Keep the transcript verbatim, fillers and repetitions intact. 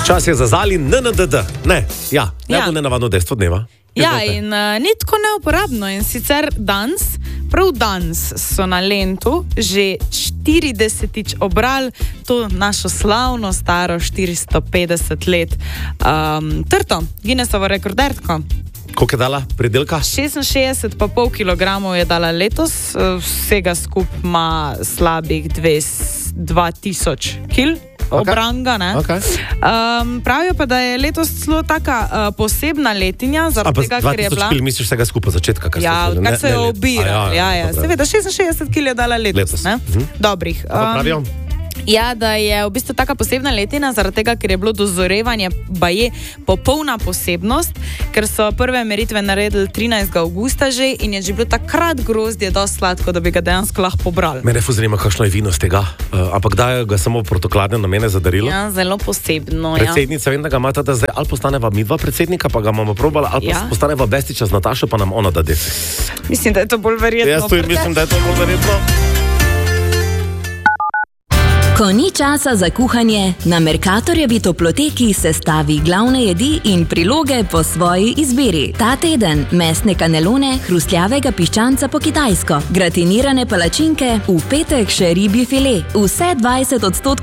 Čas je za Zali N N D D. Ne, ja, najbolj ja. nenavadno dejstvo dneva. Ja, in uh, ni tako neuporabno. In sicer danes, prav danes so na Lentu že štiridesetič obrali to našo slavno staro štiristo petdeset let um, trto, Guinnessovo rekorderko. Koliko je dala predelka? šestinšestdeset pa pol kilogramov je dala letos, vsega skupaj ima slabih dva tisoč kil. Obranga, ne? Okay. Um, pravijo pa, da je letos celo taka uh, posebna letinja, zaradi tega, ker je bila... dva tisoč kil misliš vsega skupaj začetka, kar ja, se, kar se je obira. Ja, ja, ja, seveda, šestinšestdeset kil je dala letos, letos. Ne? Mhm. Dobrih. Um, Ja, da je v bistvu taka posebna letina, zaradi tega, ker je bilo dozorevanje baje popolna posebnost, ker so prve meritve naredili trinajstega avgusta že in je že bilo takrat grozdje dosti sladko, da bi ga dejansko lahko pobrali. Mene fu zanima, kakšno je vino z tega, uh, ampak dajo ga samo v protokladne namene za darilo? Ja, zelo posebno, Predsednica, ja. vem, da ga imata, da zdaj ali postaneva midva predsednika, pa ga bomo probala, ali ja. pa postaneva Bestiča z Natašo, pa nam ona da desi. Mislim, da je to bolj verjetno. Jaz tudi mislim, da je to bolj verjetno. Ko ni časa za kuhanje, na Mercatorjevi toploteki sestavi glavne jedi in priloge po svoji izbiri. Ta teden mesne kanelone, hrustljavega piščanca po kitajsko, gratinirane palačinke, v petek še ribji file. Vse dvajset odstotkov